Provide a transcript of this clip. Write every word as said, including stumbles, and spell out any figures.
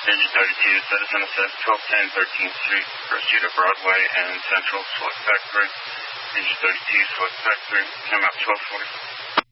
Engine thirty-two, Citizen Assist, twelve ten thirteenth Street, First Street of Broadway and Central, Select Factory. Engine thirty-two, Select Factory, come out twelve forty.